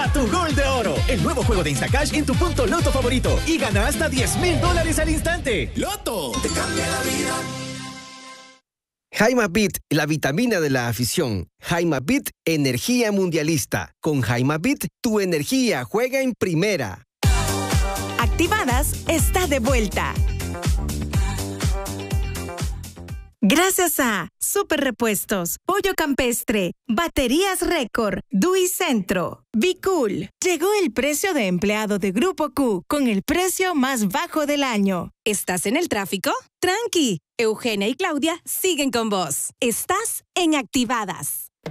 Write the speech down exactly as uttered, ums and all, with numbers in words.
a tu gol de oro. El nuevo juego de Instacash en tu punto Loto favorito. Y gana hasta diez mil dólares al instante. ¡Loto! Te cambia la vida. Jaimabit, la vitamina de la afición. Jaimabit, energía mundialista. Con Jaimabit, tu energía juega en primera. Activadas está de vuelta. Gracias a Super Repuestos, Pollo Campestre, Baterías Récord, Dui Centro, Bicool. Llegó el precio de empleado de Grupo Q con el precio más bajo del año. ¿Estás en el tráfico? Tranqui. Eugenia y Claudia siguen con vos. Estás en Activadas.